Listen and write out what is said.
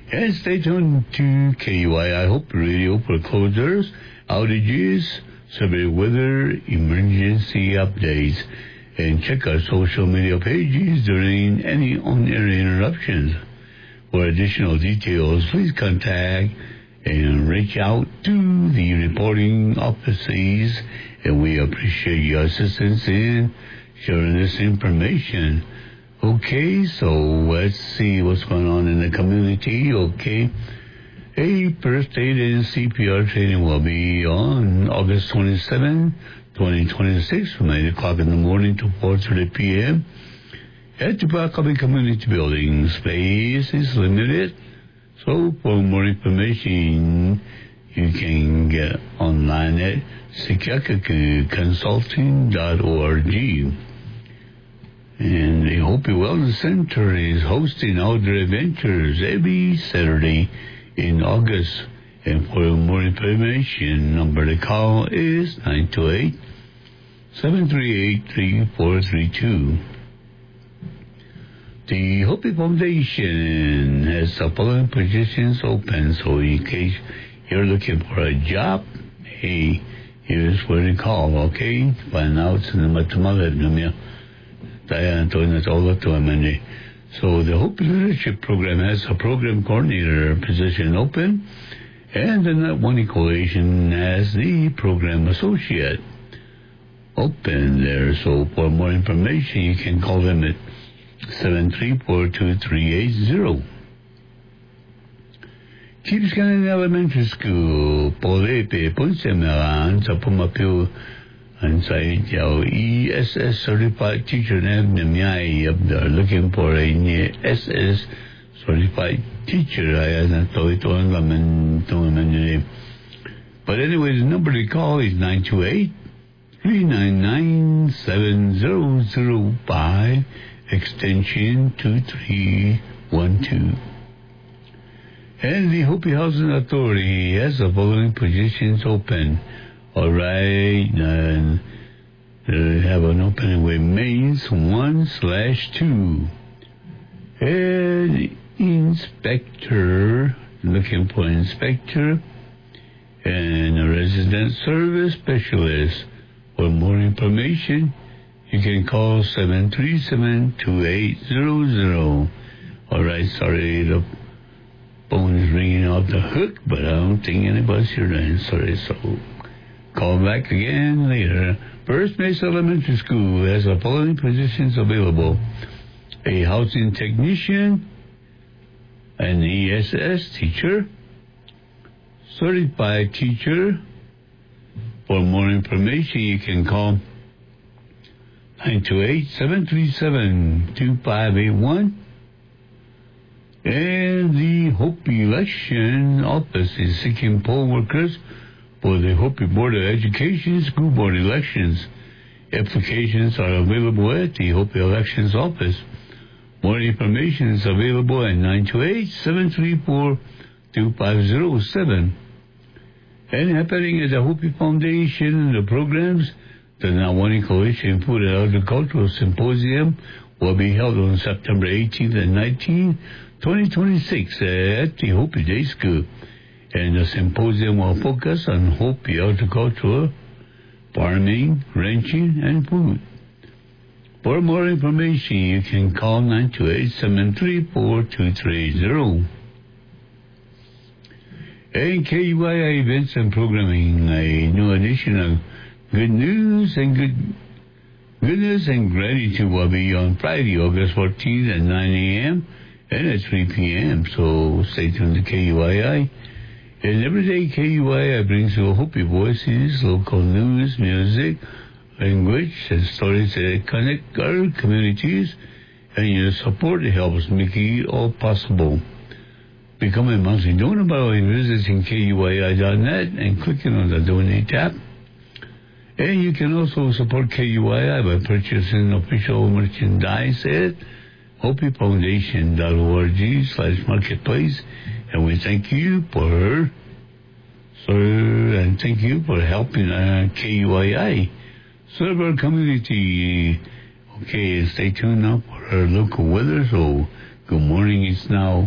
And stay tuned to KUI Hope Radio for closures, outages, severe weather, emergency updates, and check our social media pages during any on-air interruptions. For additional details, please contact and reach out to the reporting offices, and we appreciate your assistance in sharing this information. Okay, so let's see what's going on in the community. Okay, a first aid and CPR training will be on August 27, 2026 from 8 o'clock in the morning to 4:30 p.m. at the Backup Community Building. Space is limited, so for more information, you can get online at sikakakuconsulting.org. And the Hopi Wellness Center is hosting outdoor adventures every Saturday in August. And for more information, number to call is 928-738-3432. The Hopi Foundation has the following positions open, so in case you're looking for a job, hey, here's where to call, okay? Find out in the Matamalab. So the Hopi Leadership Program has a program coordinator position open, and the Not One Coalition has the program associate open there. So for more information, you can call them at 734-2380. Kipscanan Elementary School, Polepe, Punsemelan, sa Pumapil, and say, ESS certified teacher Nebnamyai up there looking for a SS certified teacher. But anyway, the number to call is 928-399-7005, extension 2312. And the Hopi Housing Authority has the following positions open. All right, and they have an opening with Mains 1/2. And inspector, looking for inspector, and a resident service specialist. For more information, you can call 737-2800. All right, sorry, the phone is ringing off the hook, but I don't think anybody's here. Sorry, so call back again later. First Mesa Elementary School has the following positions available: a housing technician, an ESS teacher, certified teacher. For more information, you can call 928-737-2581. And the Hopi Election Office is seeking poll workers for the Hopi Board of Education school board elections. Applications are available at the Hopi Elections Office. More information is available at 928-734-2507. And happening at the Hopi Foundation and the programs, the Nawani Coalition Food and Agricultural Symposium will be held on September 18th and 19th, 2026 at the Hopi Day School. And the symposium will focus on Hopi agriculture, farming, ranching, and food. For more information, you can call 928-734-2380. And KUII events and programming, a new edition of Goodness and Gratitude will be on Friday, August 14th at 9 a.m. and at 3 p.m. So stay tuned to KUII. And every day, KUII brings you Hopi voices, local news, music, language, and stories that connect our communities. And your support helps make it all possible. Become a monthly donor by visiting KUII.net and clicking on the Donate tab. And you can also support KUII by purchasing official merchandise at hopifoundation.org/marketplace. And we thank you for helping KUII serve our community. Okay, stay tuned now for our local weather. So good morning. It's now